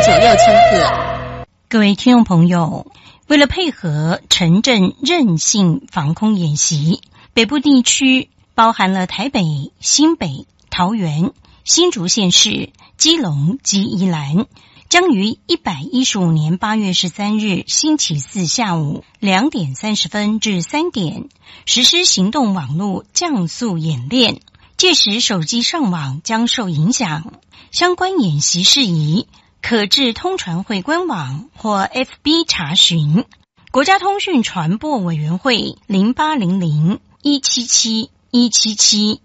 赫。各位听众朋友，为了配合城镇韧性防空演习，北部地区包含了台北、新北、桃园、新竹县市、基隆及宜兰，将于115年8月13日星期四下午2点30分至3点实施行动网络降速演练，届时手机上网将受影响。相关演习事宜可至通传会官网或 FB 查询。国家通讯传播委员会0800177177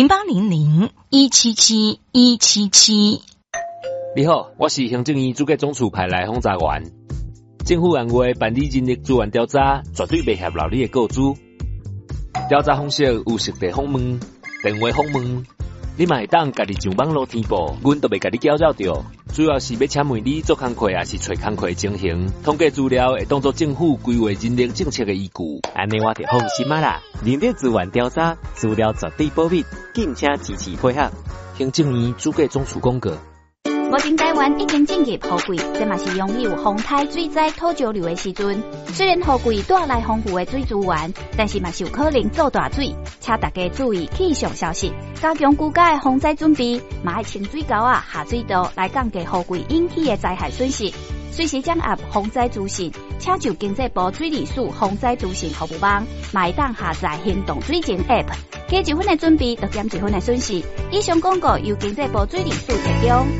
0800177177。 你好，我是行政院主计总处派来轰炸员。政府按月办理人力资源调查，绝对袂泄露你的个资。调查方式有实地访问、电话访问，你嘛会当家己上网络填报，阮都袂甲你搅扰着。主要是要请问你做工课，还是找工课情形，统计资料会当作政府规划人力政策的依据。 安尼我就放心啦。人力资源调查资料绝对保密，敬请支持配合。 行政院主计总处公告。 目前台湾已经进入雨季，这嘛是拥有风台、水灾、土石流的时阵。虽然雨季带来丰富的水资源，但是嘛是有可能造大水，请大家注意气象消息，加强居家的防灾准备，嘛要清水沟下水道来降低雨季引起的灾害损失。随时掌握防灾资讯，请就经济部水利署防灾资讯服务网，嘛会当下载行动水情 App， 加1分的准备，就减1分的损失。以上广告由经济部水利署提供。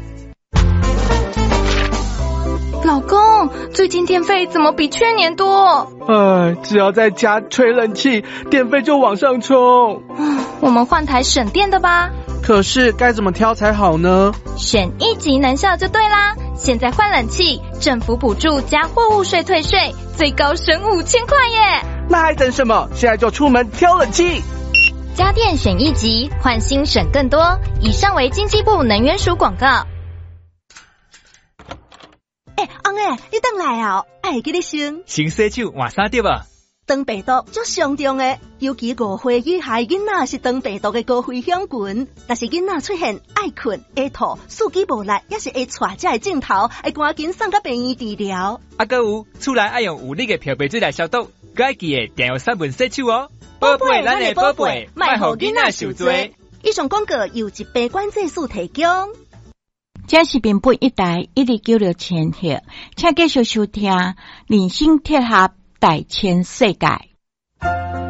老公，最近电费怎么比去年多？ 只要在家吹冷气，电费就往上冲。 我们换台省电的吧。 可是该怎么挑才好呢？ 选一级能效就对啦。现在换冷气，政府补助加货物税退税，最高省5000块耶！ 那还等什么？现在就出门挑冷气。 家电选一级，换新省更多。以上为经济部能源署广告。 翁诶，你回来啊！爱给你先洗手换衫对吧？ 肠病毒足严重诶，尤其5岁以下囡仔是肠病毒的高危险群。但是囡仔出现爱困、会吐、四肢无力，也是会带这个镜头，会赶紧送到病院治疗。 还有，厝内爱用有力的漂白水来消毒，该记得定用3分洗手哦。 宝贝，咱的宝贝，莫让囡仔受罪。以上广告由疾病管制署提供。 这是民本一台129千赫，请继续收听人生铁盒大千世界。